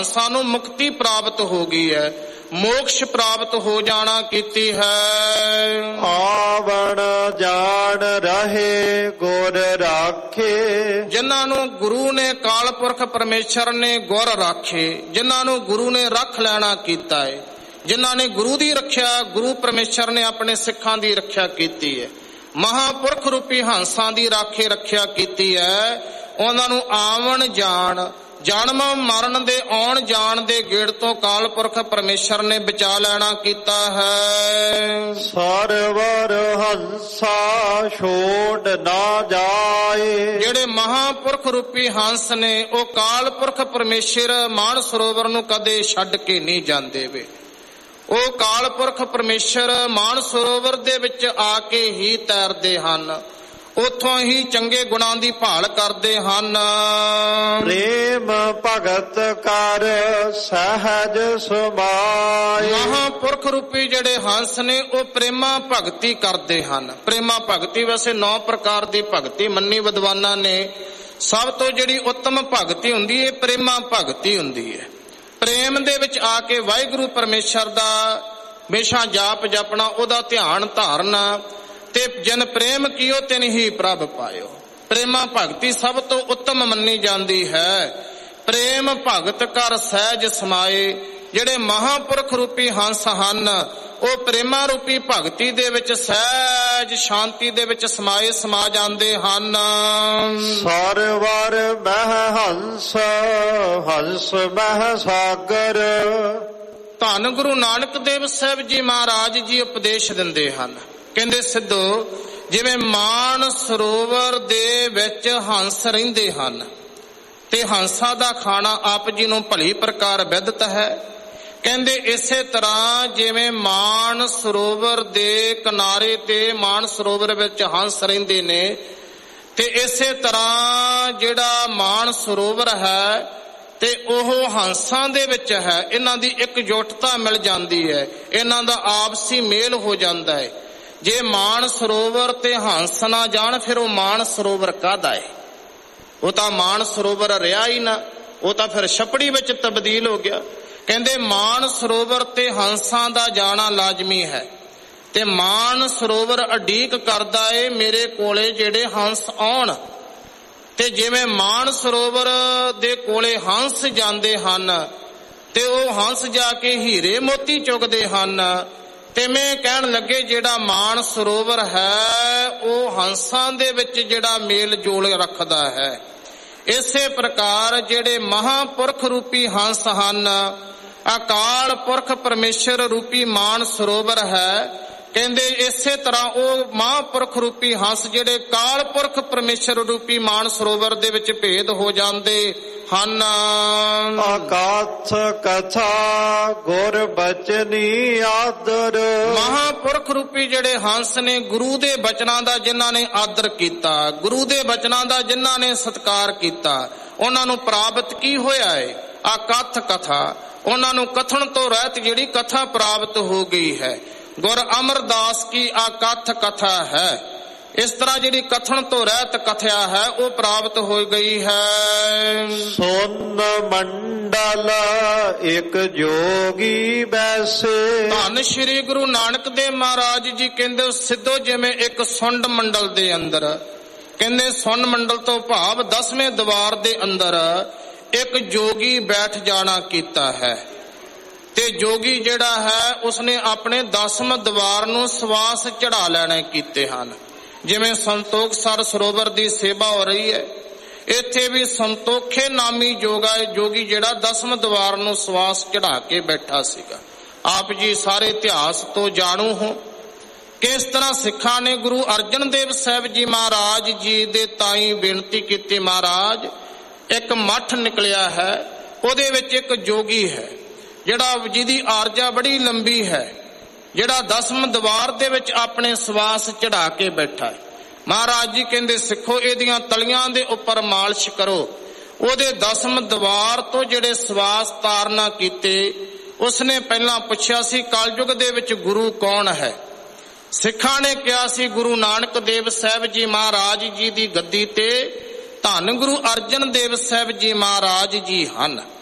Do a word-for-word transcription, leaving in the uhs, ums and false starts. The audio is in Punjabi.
ਸਾਨੂੰ ਮੁਕਤੀ ਪ੍ਰਾਪਤ ਹੋ ਗਈ ਹੈ, ਮੋਕਸ਼ ਪ੍ਰਾਪਤ ਹੋ ਜਾਣਾ ਕੀਤੀ ਹੈ। ਆਵਣ ਜਾਣ ਰਹੇ ਗੁਰ ਰਾਖੇ, ਜਿਨ੍ਹਾਂ ਨੂੰ ਗੁਰੂ ਨੇ ਕਾਲ ਪੁਰਖ ਪਰਮੇਸ਼ਰ ਨੇ ਗੁਰ ਰਾਖੇ, ਜਿਨ੍ਹਾਂ ਨੂੰ ਗੁਰੂ ਨੇ ਰੱਖ ਲੈਣਾ ਕੀਤਾ ਹੈ, ਜਿਨ੍ਹਾਂ ਨੇ ਗੁਰੂ ਦੀ ਰੱਖਿਆ, ਗੁਰੂ ਪਰਮੇਸ਼ਰ ਨੇ ਆਪਣੇ ਸਿੱਖਾਂ ਦੀ ਰੱਖਿਆ ਕੀਤੀ ਹੈ, ਮਹਾਂਪੁਰਖ ਰੂਪੀ ਹੰਸਾਂ ਦੀ ਰਾਖੇ ਰੱਖਿਆ ਕੀਤੀ ਹੈ, ਉਹਨਾਂ ਨੂੰ ਆਵਣ ਜਾਣ, ਜਨਮ ਮਰਨ ਦੇ ਆਉਣ ਜਾਣ ਦੇ ਗੇੜ ਤੋਂ ਕਾਲ ਪੁਰਖ ਪਰਮੇਸ਼ਰ ਨੇ ਬਚਾ ਲੈਣਾ ਕੀਤਾ ਹੈ। ਸਰਵਰ ਹੰਸਾ ਛੋੜ ਨਾ ਜਾਏ, ਜਿਹੜੇ ਮਹਾਂਪੁਰਖ ਰੂਪੀ ਹੰਸ ਨੇ ਉਹ ਕਾਲ ਪੁਰਖ ਪਰਮੇਸ਼ਰ ਮਾਨ ਸਰੋਵਰ ਨੂੰ ਕਦੇ ਛੱਡ ਕੇ ਨਹੀਂ ਜਾਂਦੇ ਵੇ। ਉਹ ਕਾਲ ਪੁਰਖ ਪਰਮੇਸ਼ਰ ਮਾਨ ਸਰੋਵਰ ਦੇ ਵਿੱਚ ਆ ਕੇ ਹੀ ਤੈਰਦੇ ਹਨ, ਉਥੋਂ ਹੀ ਚੰਗੇ ਗੁਣਾਂ ਦੀ ਭਾਲ ਕਰਦੇ ਹਨ। ਪ੍ਰੇਮ ਭਗਤ ਕਰ ਸਹਿਜ ਸਮਾਏ, ਮਹਾਂਪੁਰਖ ਰੂਪੀ ਜਿਹੜੇ ਹੰਸ ਨੇ ਉਹ ਪ੍ਰੇਮਾ ਭਗਤੀ ਕਰਦੇ ਹਨ। ਪ੍ਰੇਮਾ ਭਗਤੀ ਵੈਸੇ ਨੌ ਪ੍ਰਕਾਰ ਦੀ ਭਗਤੀ ਮੰਨੀ ਵਿਦਵਾਨਾਂ ਨੇ। ਸਭ ਤੋਂ ਜਿਹੜੀ ਉੱਤਮ ਭਗਤੀ ਹੁੰਦੀ ਹੈ ਪ੍ਰੇਮਾ ਭਗਤੀ ਹੁੰਦੀ ਹੈ। ਪ੍ਰੇਮ ਦੇ ਵਿੱਚ ਆ ਕੇ ਵਾਹਿਗੁਰੂ ਪਰਮੇਸ਼ਰ ਦਾ ਹਮੇਸ਼ਾ ਜਾਪ ਜਪਣਾ, ਉਹਦਾ ਧਿਆਨ ਧਾਰਨਾ, ਤੇ ਜਨ ਪ੍ਰੇਮ ਕੀਓ ਤਿਨ ਹੀ ਪ੍ਰਭ ਪਾਇਓ। ਪ੍ਰੇਮਾ ਭਗਤੀ ਸਭ ਤੋਂ ਉੱਤਮ ਮੰਨੀ ਜਾਂਦੀ ਹੈ। ਪ੍ਰੇਮ ਭਗਤ ਕਰ ਸਹਿਜ ਸਮਾਏ, ਜਿਹੜੇ ਮਹਾਂਪੁਰਖ ਰੂਪੀ ਹੰਸ ਹਨ ਉਹ ਪ੍ਰੇਮਾ ਰੂਪੀ ਭਗਤੀ ਦੇ ਵਿੱਚ ਸਹਿਜ ਸ਼ਾਂਤੀ ਦੇ ਵਿੱਚ ਸਮਾਏ ਸਮਾ ਜਾਂਦੇ ਹਨ। ਸਰਵਰ ਮਹਿ ਹੰਸ ਹੰਸ ਮਹਿ ਸਾਗਰ, ਧੰਨ ਗੁਰੂ ਨਾਨਕ ਦੇਵ ਸਾਹਿਬ ਜੀ ਮਹਾਰਾਜ ਜੀ ਉਪਦੇਸ਼ ਦਿੰਦੇ ਹਨ। ਕਹਿੰਦੇ ਸਿੱਧੋ, ਜਿਵੇਂ ਮਾਨ ਸਰੋਵਰ ਦੇ ਵਿੱਚ ਹੰਸ ਰਹਿੰਦੇ ਹਨ ਤੇ ਹੰਸਾਂ ਦਾ ਖਾਣਾ ਆਪ ਜੀ ਨੂੰ ਭਲੀ ਪ੍ਰਕਾਰ ਵਿਦਤ ਹੈ, ਕਹਿੰਦੇ ਇਸੇ ਤਰ੍ਹਾਂ ਜਿਵੇਂ ਮਾਨ ਸਰੋਵਰ ਦੇ ਕਿਨਾਰੇ ਤੇ ਮਾਨ ਸਰੋਵਰ ਵਿੱਚ ਹੰਸ ਰਹਿੰਦੇ ਨੇ, ਤੇ ਇਸੇ ਤਰ੍ਹਾਂ ਜਿਹੜਾ ਮਾਨ ਸਰੋਵਰ ਹੈ ਤੇ ਉਹ ਹੰਸਾਂ ਦੇ ਵਿੱਚ ਹੈ। ਇਹਨਾਂ ਦੀ ਇਕਜੁੱਟਤਾ ਮਿਲ ਜਾਂਦੀ ਹੈ, ਇਹਨਾਂ ਦਾ ਆਪਸੀ ਮੇਲ ਹੋ ਜਾਂਦਾ ਹੈ। ਜੇ ਮਾਨ ਸਰੋਵਰ ਤੇ ਹੰਸ ਨਾ ਜਾਣ ਫਿਰ ਉਹ ਮਾਨ ਸਰੋਵਰ ਕਾਹਦਾ ਹੈ? ਉਹ ਤਾਂ ਮਾਨ ਸਰੋਵਰ ਰਿਹਾ ਹੀ ਨਾ, ਉਹ ਤਾਂ ਫਿਰ ਛਪੜੀ ਵਿੱਚ ਤਬਦੀਲ ਹੋ ਗਿਆ। ਕਹਿੰਦੇ ਮਾਨ ਸਰੋਵਰ ਤੇ ਹੰਸਾਂ ਦਾ ਜਾਣਾ ਲਾਜ਼ਮੀ ਹੈ, ਤੇ ਮਾਨ ਸਰੋਵਰ ਉਡੀਕ ਕਰਦਾ ਏ ਮੇਰੇ ਕੋਲੇ ਜਿਹੜੇ ਹੰਸ ਆਉਣ। ਤੇ ਜਿਵੇਂ ਮਾਨ ਸਰੋਵਰ ਦੇ ਕੋਲੇ ਹੰਸ ਜਾਂਦੇ ਹਨ ਤੇ ਉਹ ਹੰਸ ਜਾ ਕੇ ਹੀਰੇ ਮੋਤੀ ਚੁਗਦੇ ਹਨ, ਤੇ ਮੈਂ ਕਹਿਣ ਲੱਗੇ ਜਿਹੜਾ ਮਾਨ ਸਰੋਵਰ ਹੈ ਉਹ ਹੰਸਾਂ ਦੇ ਵਿੱਚ ਜਿਹੜਾ ਮੇਲ ਜੋਲ ਰੱਖਦਾ ਹੈ। ਇਸੇ ਪ੍ਰਕਾਰ ਜਿਹੜੇ ਮਹਾਂਪੁਰਖ ਰੂਪੀ ਹੰਸ ਹਨ, ਅਕਾਲ ਪੁਰਖ ਪਰਮੇਸ਼ਰ ਰੂਪੀ ਮਾਨ ਸਰੋਵਰ ਹੈ, ਕਹਿੰਦੇ ਇਸੇ ਤਰ੍ਹਾਂ ਉਹ ਮਹਾਂਪੁਰਖ ਰੂਪੀ ਹੰਸ ਜਿਹੜੇ ਕਾਲ ਪੁਰਖ ਪਰਮੇਸ਼ਰ ਰੂਪੀ ਮਾਨ ਸਰੋਵਰ ਦੇ ਵਿੱਚ ਭੇਦ ਹੋ ਜਾਂਦੇ ਹਨ। ਅਕਾਥ ਕਥਾ ਗੁਰ ਬਚਨੀ ਆਦਰ, ਮਹਾਂਪੁਰਖ ਰੂਪੀ ਜਿਹੜੇ ਹੰਸ ਨੇ ਗੁਰੂ ਦੇ ਬਚਨਾਂ ਦਾ ਜਿਨ੍ਹਾਂ ਨੇ ਆਦਰ ਕੀਤਾ, ਗੁਰੂ ਦੇ ਬਚਨਾਂ ਦਾ ਜਿਨ੍ਹਾਂ ਨੇ ਸਤਿਕਾਰ ਕੀਤਾ, ਉਹਨਾਂ ਨੂੰ ਪ੍ਰਾਪਤ ਕੀ ਹੋਇਆ ਹੈ? ਅਕਥ ਕਥਾ, ਉਹਨਾਂ ਨੂੰ ਕਥਨ ਤੋਂ ਰਹਿਤ ਜਿਹੜੀ ਕਥਾ ਪ੍ਰਾਪਤ ਹੋ ਗਈ ਹੈ। ਗੁਰ ਅਮਰਦਾਸ ਕੀ ਅਕਥ ਕਥਾ ਹੈ। ਇਸ ਤਰ੍ਹਾਂ ਜਿਹੜੀ ਕਥਨ ਤੋਂ ਰਹਿਤ ਕਥਿਆ ਹੈ ਉਹ ਪ੍ਰਾਪਤ ਹੋ ਗਈ ਹੈ। ਸੁਨ ਮੰਡਲ ਇੱਕ ਜੋਗੀ ਬੈਸੇ, ਧੰਨ ਸ਼੍ਰੀ ਗੁਰੂ ਨਾਨਕ ਦੇਵ ਮਹਾਰਾਜ ਜੀ ਕਹਿੰਦੇ ਸਿੱਧੋ ਜਿਵੇਂ ਇੱਕ ਸੁੰਡ ਮੰਡਲ ਦੇ ਅੰਦਰ, ਕਹਿੰਦੇ ਸੁਨ ਮੰਡਲ ਤੋਂ ਭਾਵ ਦਸਵੇਂ ਦਵਾਰ ਦੇ ਅੰਦਰ ਇੱਕ ਜੋਗੀ ਬੈਠ ਜਾਣਾ ਕੀਤਾ ਹੈ। ਤੇ ਜੋਗੀ ਜਿਹੜਾ ਹੈ ਉਸਨੇ ਆਪਣੇ ਦਸਮ ਦਵਾਰ ਨੂੰ ਸਵਾਸ ਚੜਾ ਲੈਣੇ ਕੀਤੇ ਹਨ। ਜਿਵੇਂ ਸੰਤੋਖ ਸਰ ਸਰੋਵਰ ਦੀ ਸੇਵਾ ਹੋ ਰਹੀ ਹੈ, ਇੱਥੇ ਵੀ ਸੰਤੋਖੇ ਨਾਮੀ ਜੋਗਾ ਜੋਗੀ ਜਿਹੜਾ ਦਸਮ ਦਵਾਰ ਨੂੰ ਸਵਾਸ ਚੜਾ ਕੇ ਬੈਠਾ ਸੀਗਾ। ਆਪ ਜੀ ਸਾਰੇ ਇਤਿਹਾਸ ਤੋਂ ਜਾਣੂ ਹੋ ਕਿਸ ਤਰ੍ਹਾਂ ਸਿੱਖਾਂ ਨੇ ਗੁਰੂ ਅਰਜਨ ਦੇਵ ਸਾਹਿਬ ਜੀ ਮਹਾਰਾਜ ਜੀ ਦੇ ਤਾਈਂ ਬੇਨਤੀ ਕੀਤੀ, ਮਹਾਰਾਜ ਇੱਕ ਮੱਠ ਨਿਕਲਿਆ ਹੈ, ਉਹਦੇ ਵਿੱਚ ਇੱਕ ਜੋਗੀ ਹੈ ਜਿਹੜਾ ਜਿਹਦੀ ਆਰਜਾ ਬੜੀ ਲੰਬੀ ਹੈ, ਜਿਹੜਾ ਦਸਮ ਦਵਾਰ ਦੇ ਵਿੱਚ ਆਪਣੇ ਸਵਾਸ ਚੜਾ ਕੇ ਬੈਠਾ ਹੈ। ਮਹਾਰਾਜ ਜੀ ਕਹਿੰਦੇ ਸਿੱਖੋ ਇਹਦੀਆਂ ਤਲੀਆਂ ਦੇ ਉੱਪਰ ਮਾਲਿਸ਼ ਕਰੋ। ਉਹਦੇ ਦਸਮ ਦਵਾਰ ਤੋਂ ਜਿਹੜੇ ਸਵਾਸ ਤਾਰਨਾ ਕੀਤੇ, ਉਸਨੇ ਪਹਿਲਾਂ ਪੁੱਛਿਆ ਸੀ ਕਲਯੁਗ ਦੇ ਵਿੱਚ ਗੁਰੂ ਕੌਣ ਹੈ? ਸਿੱਖਾਂ ਨੇ ਕਿਹਾ ਸੀ ਗੁਰੂ ਨਾਨਕ ਦੇਵ ਸਾਹਿਬ ਜੀ ਮਹਾਰਾਜ ਜੀ ਦੀ ਗੱਦੀ ਤੇ ਧੰਨ ਗੁਰੂ ਅਰਜਨ ਦੇਵ ਸਾਹਿਬ ਜੀ ਮਹਾਰਾਜ ਜੀ ਹਨ।